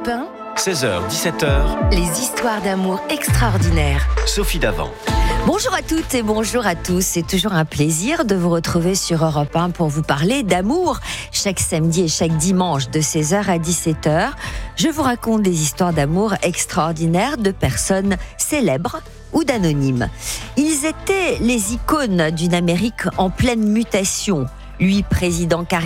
Europe 1, 16h-17h, les histoires d'amour extraordinaires. Sophie Davant. Bonjour à toutes et bonjour à tous. C'est toujours un plaisir de vous retrouver sur Europe 1 pour vous parler d'amour. Chaque samedi et chaque dimanche de 16h à 17h, je vous raconte des histoires d'amour extraordinaires de personnes célèbres ou d'anonymes. Ils étaient les icônes d'une Amérique en pleine mutation. Lui, président